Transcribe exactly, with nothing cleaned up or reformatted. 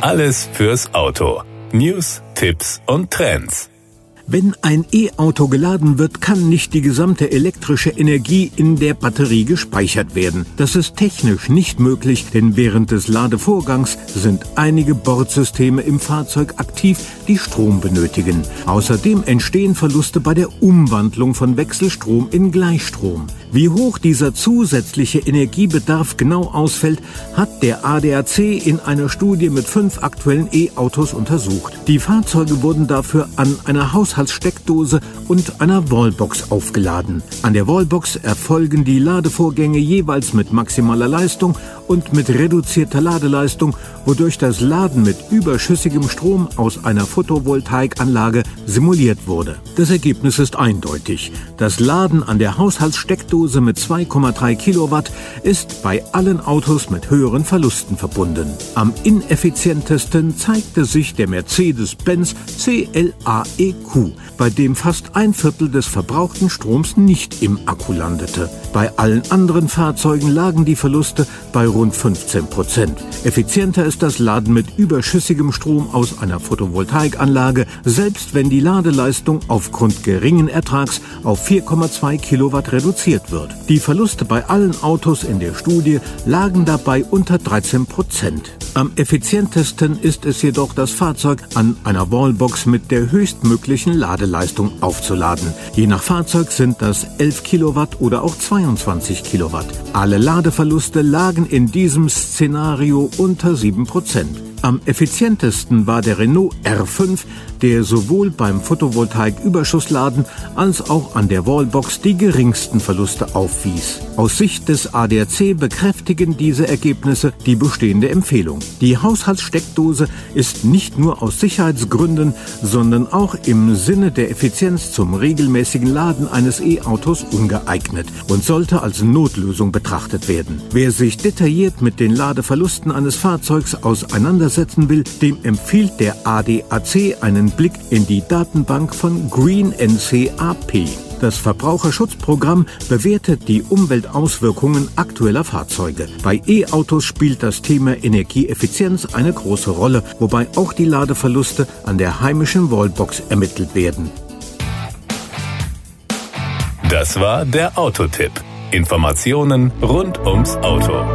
Alles fürs Auto. News, Tipps und Trends. Wenn ein E-Auto geladen wird, kann nicht die gesamte elektrische Energie in der Batterie gespeichert werden. Das ist technisch nicht möglich, denn während des Ladevorgangs sind einige Bordsysteme im Fahrzeug aktiv, die Strom benötigen. Außerdem entstehen Verluste bei der Umwandlung von Wechselstrom in Gleichstrom. Wie hoch dieser zusätzliche Energiebedarf genau ausfällt, hat der A D A C in einer Studie mit fünf aktuellen E-Autos untersucht. Die Fahrzeuge wurden dafür an einer Haushaltssteckdose und einer Wallbox aufgeladen. An der Wallbox erfolgen die Ladevorgänge jeweils mit maximaler Leistung und mit reduzierter Ladeleistung, wodurch das Laden mit überschüssigem Strom aus einer Photovoltaikanlage simuliert wurde. Das Ergebnis ist eindeutig. Das Laden an der Haushaltssteckdose mit zwei Komma drei Kilowatt ist bei allen Autos mit höheren Verlusten verbunden. Am ineffizientesten zeigte sich der Mercedes-Benz C L A E Q, bei dem fast ein Viertel des verbrauchten Stroms nicht im Akku landete. Bei allen anderen Fahrzeugen lagen die Verluste bei rund fünfzehn Prozent. Effizienter ist das Laden mit überschüssigem Strom aus einer Photovoltaikanlage, selbst wenn die Ladeleistung aufgrund geringen Ertrags auf vier Komma zwei Kilowatt reduziert wird. Die Verluste bei allen Autos in der Studie lagen dabei unter dreizehn Prozent. Am effizientesten ist es jedoch, das Fahrzeug an einer Wallbox mit der höchstmöglichen Ladeleistung aufzuladen. Je nach Fahrzeug sind das elf Kilowatt oder auch zweiundzwanzig Kilowatt. Alle Ladeverluste lagen in diesem Szenario unter sieben Prozent. Am effizientesten war der Renault R fünf, der sowohl beim Photovoltaik-Überschussladen als auch an der Wallbox die geringsten Verluste aufwies. Aus Sicht des A D A C bekräftigen diese Ergebnisse die bestehende Empfehlung. Die Haushaltssteckdose ist nicht nur aus Sicherheitsgründen, sondern auch im Sinne der Effizienz zum regelmäßigen Laden eines E-Autos ungeeignet und sollte als Notlösung betrachtet werden. Wer sich detailliert mit den Ladeverlusten eines Fahrzeugs auseinandersetzen will, dem empfiehlt der A D A C einen Blick in die Datenbank von Green N C A P. Das Verbraucherschutzprogramm bewertet die Umweltauswirkungen aktueller Fahrzeuge. Bei E-Autos spielt das Thema Energieeffizienz eine große Rolle, wobei auch die Ladeverluste an der heimischen Wallbox ermittelt werden. Das war der Autotipp. Informationen rund ums Auto.